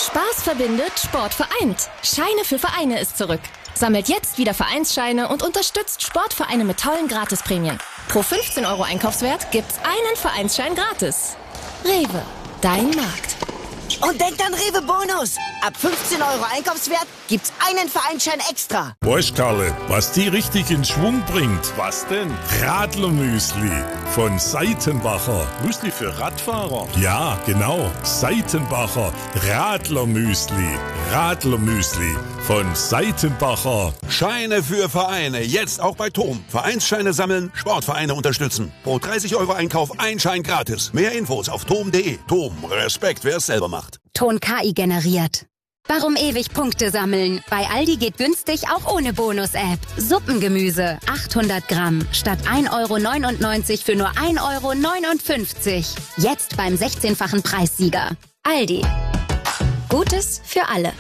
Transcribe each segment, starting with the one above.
Spaß verbindet, Sport vereint. Scheine für Vereine ist zurück. Sammelt jetzt wieder Vereinsscheine und unterstützt Sportvereine mit tollen Gratisprämien. Pro 15 € Einkaufswert gibt's einen Vereinsschein gratis. Rewe, dein Markt. Und denkt an Rewe Bonus. Ab 15 € Einkaufswert gibt's einen Vereinsschein extra. Weißt, Karle, was die richtig in Schwung bringt? Was denn? Radlermüsli von Seitenbacher. Müsli für Radfahrer? Ja, genau. Seitenbacher Radlermüsli. Radlermüsli von Seitenbacher. Scheine für Vereine. Jetzt auch bei TOM. Vereinsscheine sammeln, Sportvereine unterstützen. Pro 30 € Einkauf ein Schein gratis. Mehr Infos auf tom.de. TOM. Respekt, wer es selber macht. Ton KI generiert. Warum ewig Punkte sammeln? Bei Aldi geht günstig auch ohne Bonus-App. Suppengemüse 800 Gramm statt 1,99 € für nur 1,59 €. Jetzt beim 16-fachen Preissieger. Aldi. Gutes für alle.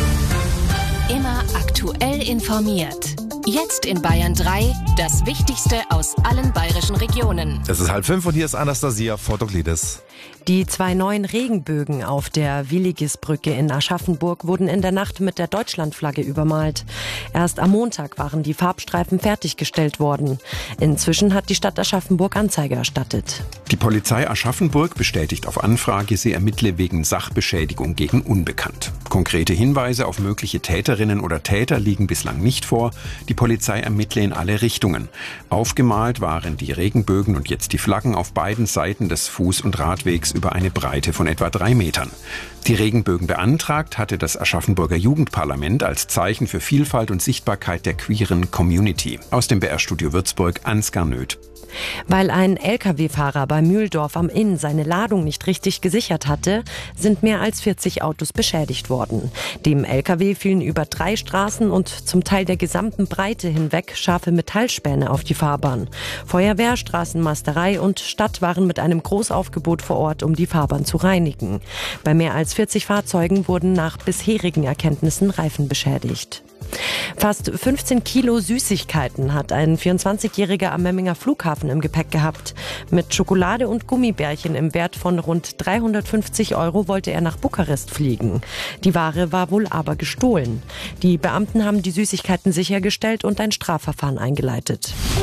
Immer aktuell informiert. Jetzt in Bayern 3, das Wichtigste aus allen bayerischen Regionen. Es ist 4:30 und hier ist Anastasia Fotoklides. Die 2 neuen Regenbögen auf der Willigisbrücke in Aschaffenburg wurden in der Nacht mit der Deutschlandflagge übermalt. Erst am Montag waren die Farbstreifen fertiggestellt worden. Inzwischen hat die Stadt Aschaffenburg Anzeige erstattet. Die Polizei Aschaffenburg bestätigt auf Anfrage, sie ermittle wegen Sachbeschädigung gegen Unbekannt. Konkrete Hinweise auf mögliche Täterinnen oder Täter liegen bislang nicht vor. Die Polizei ermittle in alle Richtungen. Aufgemalt waren die Regenbögen und jetzt die Flaggen auf beiden Seiten des Fuß- und Radwegs über eine Breite von etwa 3 Metern. Die Regenbögen beantragt hatte das Aschaffenburger Jugendparlament als Zeichen für Vielfalt und Sichtbarkeit der queeren Community. Aus dem BR-Studio Würzburg, Ansgar Nöth. Weil ein Lkw-Fahrer bei Mühldorf am Inn seine Ladung nicht richtig gesichert hatte, sind mehr als 40 Autos beschädigt worden. Dem Lkw fielen über 3 Straßen und zum Teil der gesamten Breite hinweg scharfe Metallspäne auf die Fahrbahn. Feuerwehr, Straßenmasterei und Stadt waren mit einem Großaufgebot vor Ort, um die Fahrbahn zu reinigen. Bei mehr als 40 Fahrzeugen wurden nach bisherigen Erkenntnissen Reifen beschädigt. Fast 15 Kilo Süßigkeiten hat ein 24-Jähriger am Memminger Flughafen im Gepäck gehabt. Mit Schokolade und Gummibärchen im Wert von rund 350 € wollte er nach Bukarest fliegen. Die Ware war wohl aber gestohlen. Die Beamten haben die Süßigkeiten sichergestellt und ein Strafverfahren eingeleitet.